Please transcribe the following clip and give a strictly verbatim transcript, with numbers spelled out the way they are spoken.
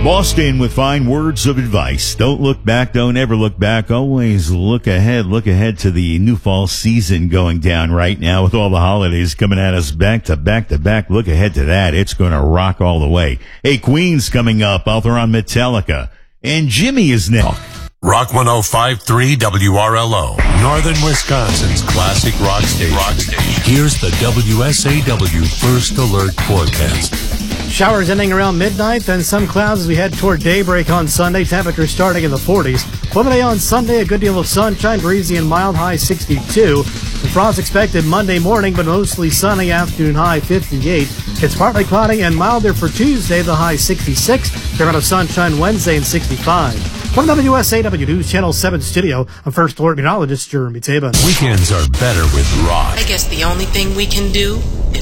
Boston with fine words of advice. Don't look back. Don't ever look back. Always look ahead. Look ahead to the new fall season going down right now with all the holidays coming at us back to back to back. Look ahead to that. It's going to rock all the way. Hey, Queen's coming up. I'll throw on Metallica. And Jimmy is next. Rock one oh five point three W R L O, Northern Wisconsin's classic rock station. Rock station. Here's the W S A W First Alert forecast. Showers ending around midnight, then some clouds as we head toward daybreak on Sunday. Temperatures starting in the forties. Day on Sunday, a good deal of sunshine, breezy and mild, high sixty-two. The frost expected Monday morning, but mostly sunny, afternoon high fifty-eight. It's partly cloudy and milder for Tuesday, the high sixty-six. Fair amount of sunshine Wednesday and sixty-five. From W S A W News Channel seven studio, I'm First Alert Meteorologist Jeremy Tabin. Weekends are better with rock. I guess the only thing we can do